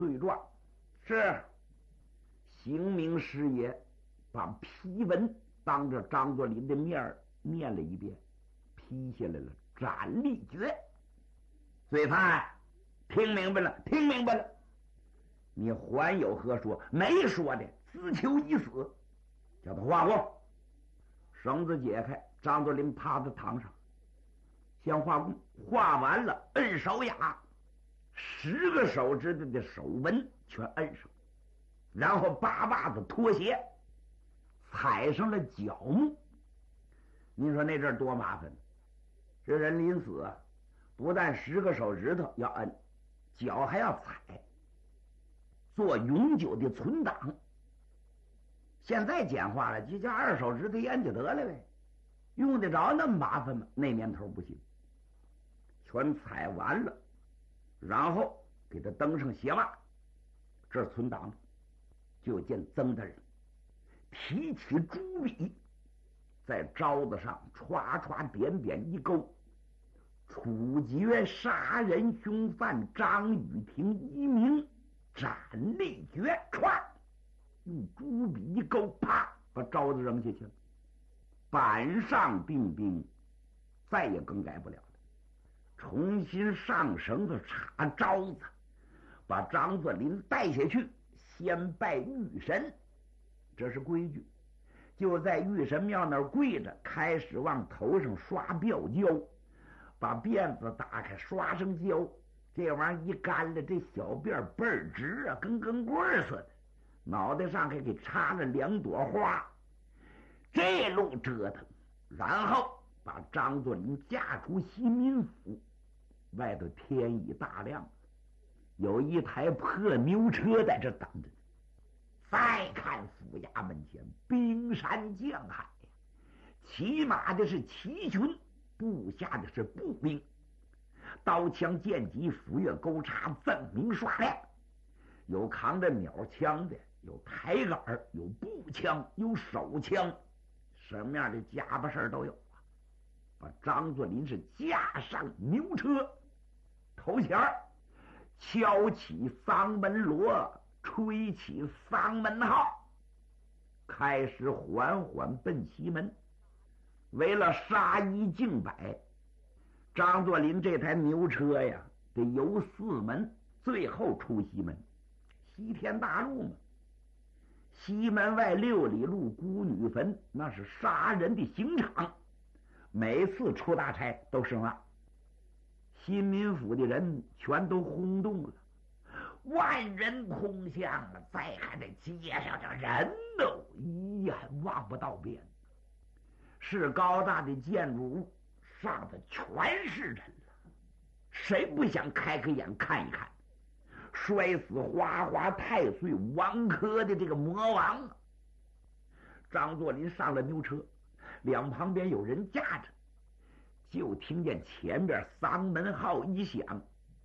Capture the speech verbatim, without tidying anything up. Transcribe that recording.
罪状是刑名师爷把批文当着张作霖的面儿念了一遍，批下来了，斩立决。罪犯听明白了，听明白了，你还有何说？没说的，自求已死。叫他画过，绳子解开，张作霖趴在堂上，先画弓，画完了，摁手雅，十个手指头的手纹全摁上，然后扒袜子脱鞋，踩上了脚木。您说那阵儿多麻烦！这人临死啊，不但十个手指头要摁，脚还要踩，做永久的存档。现在简化了，就叫二手指头一摁就得了呗，用得着那么麻烦吗？那年头不行，全踩完了，然后给他蹬上鞋袜，这存档。就见曾大人提起朱笔，在招子上歘歘点点一勾，处决杀人凶犯张雨婷一名，斩立决，歘，用朱笔一勾，啪，把招子扔下去了，板上钉钉，再也更改不了了。重新上绳子插招子，把张作霖带下去，先拜玉神，这是规矩。就在玉神庙那儿跪着，开始往头上刷吊胶，把辫子打开，刷上胶。这玩意儿一干了，这小辫倍儿直啊，跟根棍似的。脑袋上还给插了两朵花，这路折腾，然后把张作霖架出西民府，外头天已大亮，有一台破牛车在这等着。再看府衙门前冰山降海呀，骑马的是骑军，部下的是步兵，刀枪剑戟斧钺钩叉锃明刷亮，有扛着鸟枪的，有抬杆，有步枪，有手枪，什么样的家巴事都有啊！把张作霖是架上牛车，头前敲起丧门锣，吹起丧门号，开始缓缓奔西门。为了杀一儆百，张作霖这台牛车呀，得游四门，最后出西门。西天大路嘛，西门外六里路孤女坟，那是杀人的刑场。每次出大差都是那，新民府的人全都轰动了，万人空巷了。再看这街上这人都一眼望不到边，是高大的建筑物上的全是人了，谁不想开开眼看一看摔死花花太岁王科的这个魔王啊！张作霖上了牛车，两旁边有人架着，就听见前边丧门号一响，